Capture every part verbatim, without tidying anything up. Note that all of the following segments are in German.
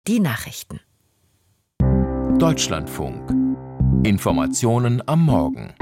Die Nachrichten. Deutschlandfunk. Informationen am Morgen.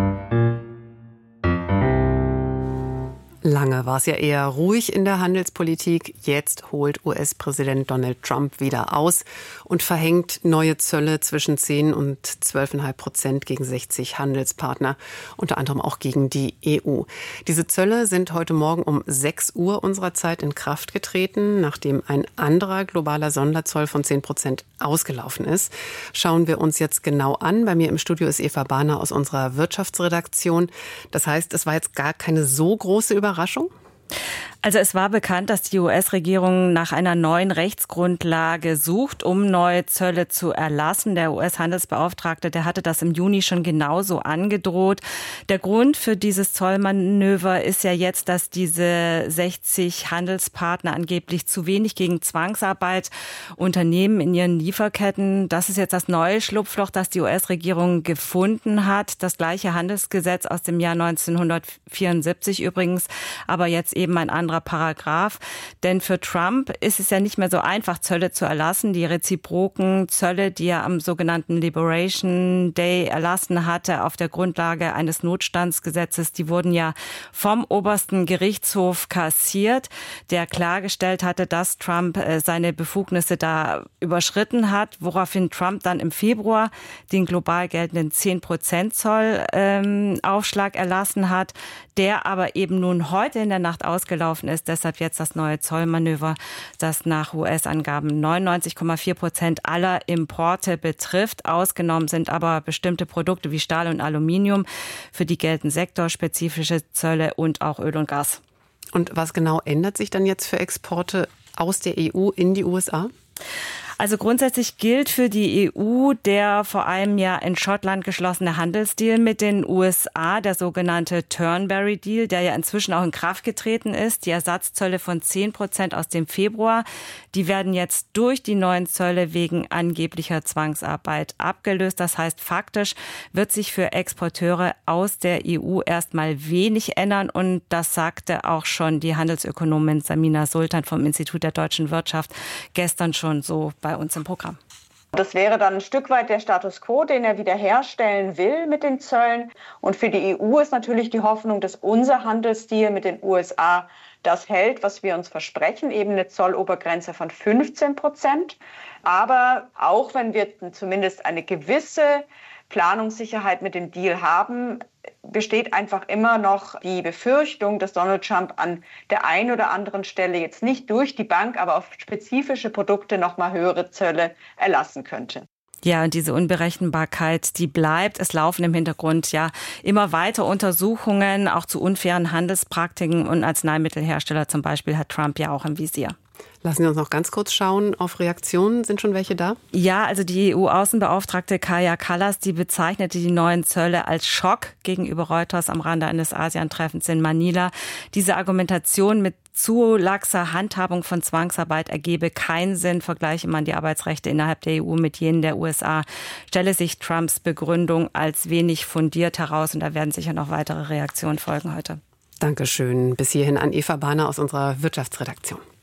Lange war es ja eher ruhig in der Handelspolitik. Jetzt holt U S-Präsident Donald Trump wieder aus und verhängt neue Zölle zwischen zehn und zwölf Komma fünf Prozent gegen sechzig Handelspartner, unter anderem auch gegen die E U. Diese Zölle sind heute Morgen um sechs Uhr unserer Zeit in Kraft getreten, nachdem ein anderer globaler Sonderzoll von zehn Prozent ausgelaufen ist. Schauen wir uns jetzt genau an. Bei mir im Studio ist Eva Bahner aus unserer Wirtschaftsredaktion. Das heißt, es war jetzt gar keine so große Überraschung. Überraschung? Also es war bekannt, dass die U S-Regierung nach einer neuen Rechtsgrundlage sucht, um neue Zölle zu erlassen. Der U S-Handelsbeauftragte, der hatte das im Juni schon genauso angedroht. Der Grund für dieses Zollmanöver ist ja jetzt, dass diese sechzig Handelspartner angeblich zu wenig gegen Zwangsarbeit unternehmen in ihren Lieferketten. Das ist jetzt das neue Schlupfloch, das die U S-Regierung gefunden hat. Das gleiche Handelsgesetz aus dem Jahr neunzehnhundertvierundsiebzig übrigens, aber jetzt eben ein anderer Paragraph. Denn für Trump ist es ja nicht mehr so einfach, Zölle zu erlassen. Die reziproken Zölle, die er am sogenannten Liberation Day erlassen hatte, auf der Grundlage eines Notstandsgesetzes, die wurden ja vom obersten Gerichtshof kassiert, der klargestellt hatte, dass Trump seine Befugnisse da überschritten hat, woraufhin Trump dann im Februar den global geltenden zehn Prozent Zoll ähm, Aufschlag erlassen hat, der aber eben nun heute in der Nacht ausgelaufen ist. Deshalb jetzt das neue Zollmanöver, das nach U S-Angaben neunundneunzig Komma vier Prozent aller Importe betrifft. Ausgenommen sind aber bestimmte Produkte wie Stahl und Aluminium. Für die gelten sektorspezifische Zölle und auch Öl und Gas. Und was genau ändert sich dann jetzt für Exporte aus der E U in die U S A? Also grundsätzlich gilt für die E U der vor einem Jahr in Schottland geschlossene Handelsdeal mit den U S A, der sogenannte Turnberry-Deal, der ja inzwischen auch in Kraft getreten ist. Die Ersatzzölle von zehn Prozent aus dem Februar, die werden jetzt durch die neuen Zölle wegen angeblicher Zwangsarbeit abgelöst. Das heißt, faktisch wird sich für Exporteure aus der E U erstmal wenig ändern. Und das sagte auch schon die Handelsökonomin Samina Sultan vom Institut der deutschen Wirtschaft gestern schon so bei uns im Programm. Das wäre dann ein Stück weit der Status quo, den er wiederherstellen will mit den Zöllen. Und für die E U ist natürlich die Hoffnung, dass unser Handelsdeal mit den U S A das hält, was wir uns versprechen, eben eine Zollobergrenze von fünfzehn Prozent. Aber auch wenn wir zumindest eine gewisse Planungssicherheit mit dem Deal haben, besteht einfach immer noch die Befürchtung, dass Donald Trump an der einen oder anderen Stelle jetzt nicht durch die Bank, aber auf spezifische Produkte noch mal höhere Zölle erlassen könnte. Ja, und diese Unberechenbarkeit, die bleibt. Es laufen im Hintergrund ja immer weiter Untersuchungen, auch zu unfairen Handelspraktiken, und Arzneimittelhersteller zum Beispiel hat Trump ja auch im Visier. Lassen Sie uns noch ganz kurz schauen auf Reaktionen. Sind schon welche da? Ja, also die E U-Außenbeauftragte Kaja Kallas, die bezeichnete die neuen Zölle als Schock gegenüber Reuters am Rande eines ASEAN-Treffens in Manila. Diese Argumentation mit zu laxer Handhabung von Zwangsarbeit ergebe keinen Sinn. Vergleiche man die Arbeitsrechte innerhalb der E U mit jenen der U S A, stelle sich Trumps Begründung als wenig fundiert heraus. Und da werden sicher noch weitere Reaktionen folgen heute. Dankeschön. Bis hierhin an Eva Bahner aus unserer Wirtschaftsredaktion.